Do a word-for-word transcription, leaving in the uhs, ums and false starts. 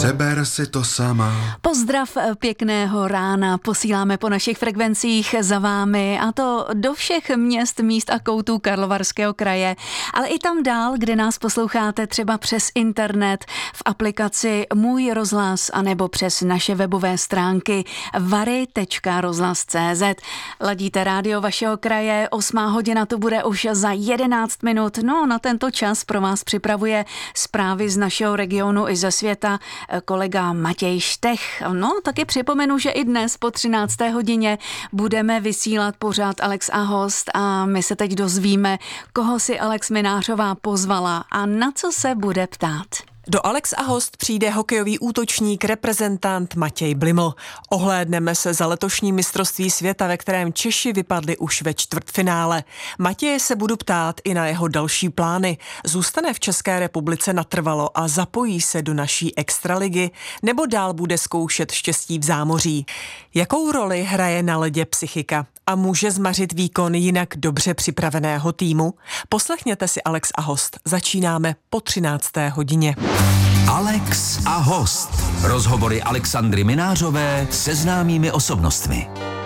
Seber si to sama. Pozdrav pěkného rána posíláme po našich frekvencích za vámi, a to do všech měst, míst a koutů Karlovarského kraje, ale i tam dál, kde nás posloucháte třeba přes internet, v aplikaci Můj rozhlas anebo přes naše webové stránky vary tečka rozhlas tečka cé zet. Ladíte rádio vašeho kraje, osmá hodina to bude už za jedenáct minut. No, na tento čas pro vás připravuje zprávy z našeho regionu i ze světa kolega Matěj Štech. No, taky připomenu, že i dnes po třinácté hodině budeme vysílat pořád Alex a host a my se teď dozvíme, koho si Alex Minářová pozvala a na co se bude ptát. Do Alex a host přijde hokejový útočník, reprezentant Matěj Bliml. Ohlédneme se za letošní mistrovství světa, ve kterém Češi vypadli už ve čtvrtfinále. Matěje se budu ptát i na jeho další plány. Zůstane v České republice natrvalo a zapojí se do naší extraligy, nebo dál bude zkoušet štěstí v zámoří? Jakou roli hraje na ledě psychika a může zmařit výkon jinak dobře připraveného týmu? Poslechněte si Alex a host. Začínáme po třinácté hodině. Alex a host. Rozhovory Alexandry Minářové se známými osobnostmi.